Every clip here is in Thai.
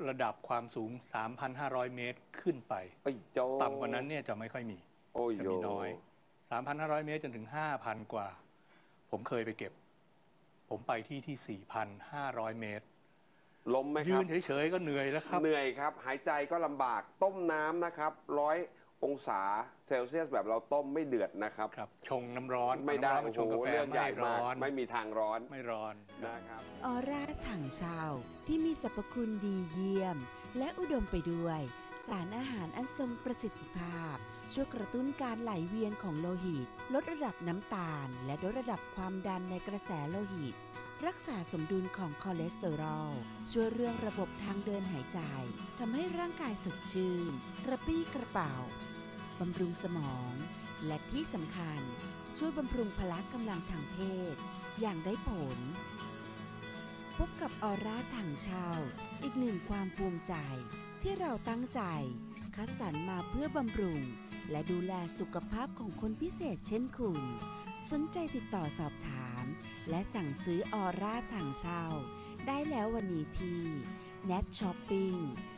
ระดับความสูง 3,500 เมตรขึ้นไปต่ำกว่านั้นเนี่ยจะไม่ค่อยมีจะมีน้อย 3,500 เมตรจนถึง 5,000 กว่าผมเคยไปเก็บผมไปที่ 4,500 เมตรล้มไหมครับยืนเฉยๆก็เหนื่อยแล้วครับเหนื่อยครับหายใจก็ลำบากต้มน้ำนะครับ100 องศาเซลเซียสแบบเราต้มไม่เดือดนะครับชงน้ำร้อนไม่ได้ชงกาแฟไม่ร้อนไม่มีทางร้อนไม่ร้อนนะครับออร่าถังเช่าที่มีสรรพคุณดีเยี่ยมและอุดมไปด้วยสารอาหารอันทรงประสิทธิภาพช่วยกระตุ้นการไหลเวียนของโลหิตลดระดับน้ำตาลและลดระดับความดันในกระแสโลหิตรักษาสมดุลของคอเลสเตอรอลช่วยเรื่องระบบทางเดินหายใจทำให้ร่างกายสดชื่นกระปรี้กระเป๋าบำรุงสมองและที่สำคัญช่วยบำรุงพละกำลังทางเพศอย่างได้ผลพบกับออร่าถังเช่าอีกหนึ่งความภูมิใจที่เราตั้งใจคัดสรรมาเพื่อบำรุงและดูแลสุขภาพของคนพิเศษเช่นคุณสนใจติดต่อสอบถามและสั่งซื้อออร่าถังเช่าได้แล้ววันนี้ที่ Net Shopping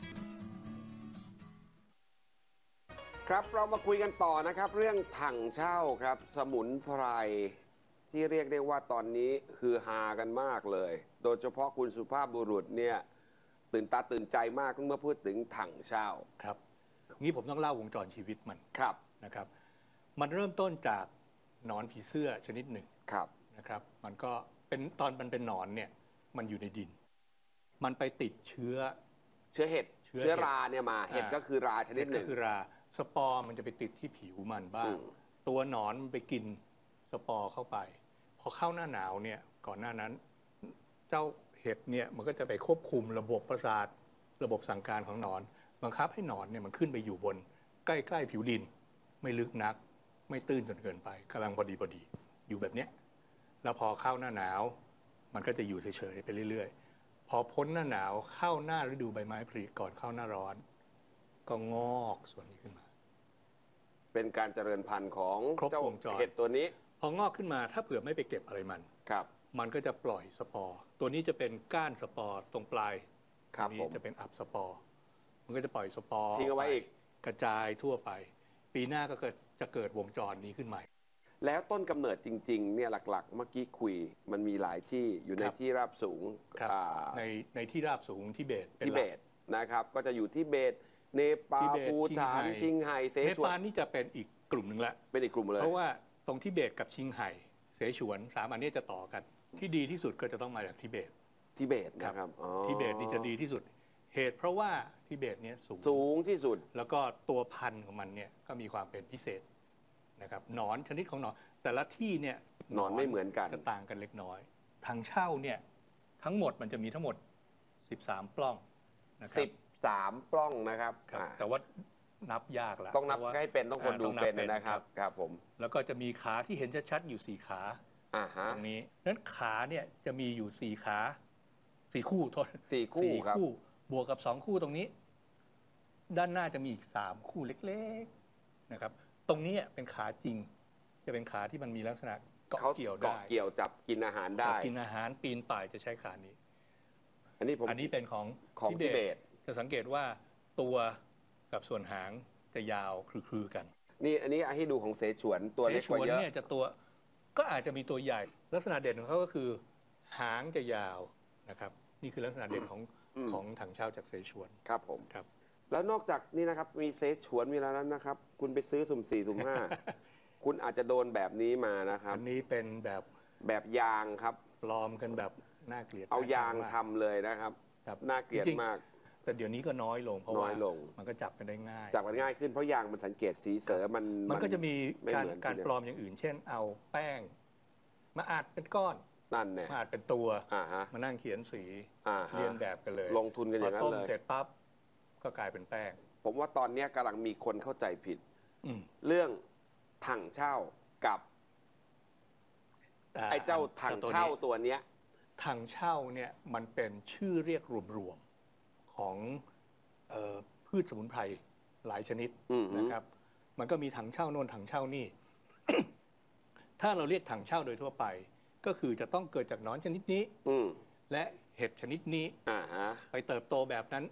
ครับเรามาคุยกันต่อนะครับเรื่องถังเช่าครับสมุนไพรที่เรียกได้ว่าตอนนี้ฮือฮากันมากเลยโดยเฉพาะคุณสุภาพบุรุษเนี่ยตื่นตาตื่นใจมากเมื่อพูดถึงถังเช่าครับงี้ผมต้องเล่าวงจรชีวิตมันครับนะครับมันเริ่มต้นจากหนอนผีเสื้อชนิดหนึ่งครับนะครับมันก็เป็นตอนมันเป็นหนอนเนี่ยมันอยู่ในดินมันไปติดเชื้อเห็ดเชื้อราเนี่ยมาเห็ดก็คือราชนิดหนึ่งก็คือราสปอร์มันจะไปติดที่ผิวมันบ้างตัวหนอนมันไปกินสปอร์เข้าไปพอเข้าหน้าหนาวเนี่ยก่อนหน้านั้นเจ้าเห็ดเนี่ยมันก็จะไปควบคุมระบบประสาทระบบสั่งการของหนอนบังคับให้หนอนเนี่ยมันขึ้นไปอยู่บนใกล้ๆผิวดินไม่ลึกนักไม่ตื้นจนเกินไปกำลังพอดีอยู่แบบเนี้ยแล้วพอเข้าหน้าหนาวมันก็จะอยู่เฉยๆไปเรื่อยๆพอพ้นหน้าหนาวเข้าหน้าฤดูใบไม้ผลิก่อนเข้าหน้าร้อนก็งอกส่วนนี้ขึ้นมาเป็นการเจริญพันธุ์ของเจ้าเห็ดตัวนี้พองอกขึ้นมาถ้าเผื่อไม่ไปเก็บอะไรมันก็จะปล่อยสปอร์ตัวนี้จะเป็นก้านสปอร์ตรงปลายนี้จะเป็นอับสปอร์มันก็จะปล่อยสปอร์ทิ้งเอาไว้อีกกระจายทั่วไปปีหน้าก็จะเกิดวงจรนี้ขึ้นใหม่แล้วต้นกำเนิดจริงๆเนี่ยหลักๆเมื่อกี้คุยมันมีหลายที่อยู่ในที่ราบสูงในที่ราบสูงทิเบตนะครับก็จะอยู่ทิเบตเนปาลภูฏานชิงไห่เสฉวนเนปาลนี่จะเป็นอีกกลุ่มหนึ่งละเป็นอีกกลุ่มเลยเพราะว่าตรงทิเบตกับชิงไห่เสฉวน3อันนี้จะต่อกันที่ดีที่สุดก็จะต้องมาจากทิเบตนะครับทิเบตนี่จะดีที่สุดเหตุเพราะว่าทิเบตเนี่ยสูงที่สุดแล้วก็ตัวพันธุ์ของมันเนี่ยก็มีความเป็นพิเศษนะครับหนอนชนิดของหนอนแต่ละที่เนี่ยหนอนไม่เหมือนกันจะต่างกันเล็กน้อยถังเช่าเนี่ยทั้งหมดมันจะมีทั้งหมด13ปล้องนะครับ 13ปล้องนะครับแต่ว่านับยากละต้องนับให้เป็นต้องคนดูเป็นนะครับครับผมแล้วก็จะมีขาที่เห็นชัดๆอยู่4ขาตรงนี้นั้นขาเนี่ยจะมีอยู่4ขา4คู่โทษ 4คู่ครับบวกกับ2คู่ตรงนี้ด้านหน้าจะมีอีก3คู่เล็กๆนะครับตรงนี้เป็นขาจริงจะเป็นขาที่มันมีลักษณะเกาะเกี่ยวได้เกาะเกี่ยวจับกินอาหารได้กินอาหารปีนป่ายจะใช้ขานี้อันนี้เป็นของทิเบตจะสังเกตว่าตัวกับส่วนหางจะยาวคลือกันนี่อันนี้ให้ดูของเสฉวนตัวเล็กกว่าเยอะเนี่ยจะตัวก็อาจจะมีตัวใหญ่ลักษณะเด่นของเขาก็คือหางจะยาวนะครับนี่คือลักษณะเด่นของถังเช่าจากเสฉวนครับผมครับแล้วนอกจากนี้นะครับมีเสฉวนมีแล้วนะครับคุณไปซื้อสุ่ม4สุ่ม5คุณอาจจะโดนแบบนี้มานะครับอันนี้เป็นแบบยางครับปลอมกันแบบน่าเกลียดเอายางทำเลยนะครับน่าเกลียดมากแต่เดี๋ยวนี้ก็น้อยลงเพราะว่ามันก็จับกันได้ง่ายจับกันง่ายขึ้นเพราะยางมันสังเกตสีเสือมันก็จะมีการปลอมอย่างอื่นเช่นเอาแป้งมาอัดเป็นก้อนนั่นเนี่ยมาอัดเป็นตัวมานั่งเขียนสีเรียนแบบกันเลยลงทุนกันอย่างนั้นเลยพอต้มเสร็จปั๊บก็กลายเป็นแป้งผมว่าตอนนี้กำลังมีคนเข้าใจผิดเรื่องถังเช่ากับไอ้เจ้าถังเช่าตัวเนี้ยถังเช่าเนี่ยมันเป็นชื่อเรียกรวมๆของพืชสมุนไพรหลายชนิดนะครับมันก็มีถังเช่าโน่นถังเช่านี่ ถ้าเราเรียกถังเช่าโดยทั่วไปก็คือจะต้องเกิดจากหนอนชนิดนี้และเห็ดชนิดนี้ไปเติบโตแบบนั้น